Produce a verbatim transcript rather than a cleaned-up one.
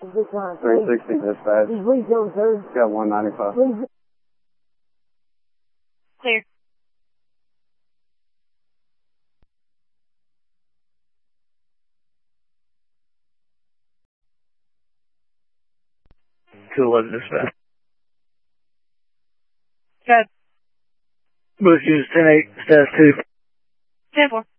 three sixty dispatch. Please don't, sir. Got one ninety-five. Please. Clear. two eleven dispatch. Good. Boost units ten eight, status two. ten four.